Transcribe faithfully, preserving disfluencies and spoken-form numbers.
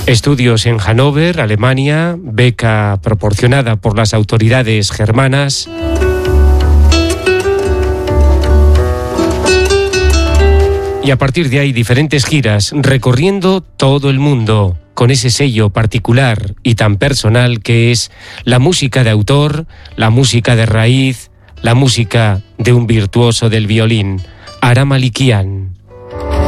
Estudios en Hannover, Alemania, beca proporcionada por las autoridades germanas. Y a partir de ahí diferentes giras recorriendo todo el mundo, con ese sello particular y tan personal que es la música de autor, la música de raíz, la música de un virtuoso del violín, Ara Malikian.